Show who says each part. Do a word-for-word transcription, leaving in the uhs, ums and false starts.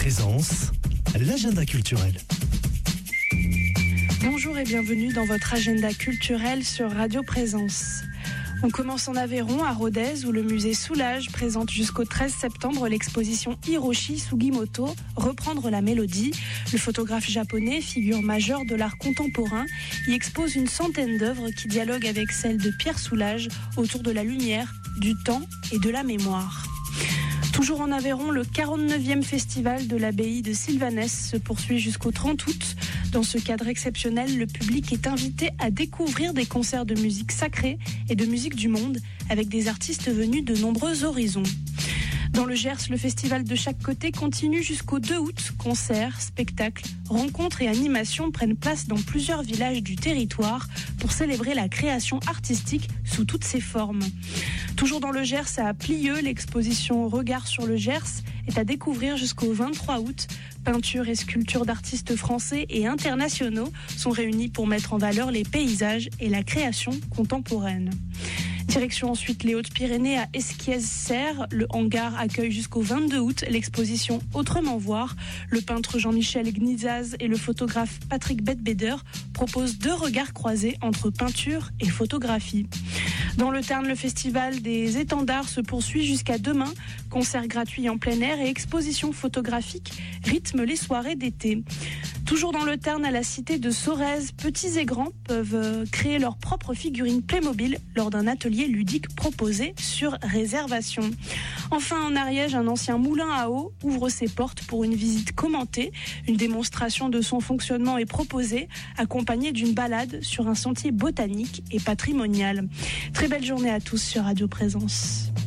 Speaker 1: Présence, l'agenda culturel.
Speaker 2: Bonjour et bienvenue dans votre agenda culturel sur Radio Présence. On commence en Aveyron, à Rodez, où le musée Soulage présente jusqu'au treize septembre l'exposition Hiroshi Sugimoto, Reprendre la mélodie. Le photographe japonais, figure majeure de l'art contemporain, y expose une centaine d'œuvres qui dialoguent avec celles de Pierre Soulages autour de la lumière, du temps et de la mémoire. Toujours en Aveyron, le quarante-neuvième festival de l'abbaye de Sylvanès se poursuit jusqu'au trente août. Dans ce cadre exceptionnel, le public est invité à découvrir des concerts de musique sacrée et de musique du monde avec des artistes venus de nombreux horizons. Dans le Gers, le festival de chaque côté continue jusqu'au deux août. Concerts, spectacles, rencontres et animations prennent place dans plusieurs villages du territoire pour célébrer la création artistique sous toutes ses formes. Toujours dans le Gers, à Plieux, l'exposition Regard sur le Gers est à découvrir jusqu'au vingt-trois août. Peintures et sculptures d'artistes français et internationaux sont réunis pour mettre en valeur les paysages et la création contemporaine. Direction ensuite les Hautes-Pyrénées à Esquies-Serres. Le hangar accueille jusqu'au vingt-deux août l'exposition Autrement voir. Le peintre Jean-Michel Gnizaz et le photographe Patrick Bedbeder proposent deux regards croisés entre peinture et photographie. Dans le Tarn, le festival des étendards se poursuit jusqu'à demain. Concerts gratuits en plein air et expositions photographiques rythment les soirées d'été. Toujours dans le Tarn, à la cité de Sorèze, petits et grands peuvent créer leurs propres figurines Playmobil lors d'un atelier ludique proposé sur réservation. Enfin, en Ariège, un ancien moulin à eau ouvre ses portes pour une visite commentée. Une démonstration de son fonctionnement est proposée, accompagnée d'une balade sur un sentier botanique et patrimonial. Très belle journée à tous sur Radio Présence.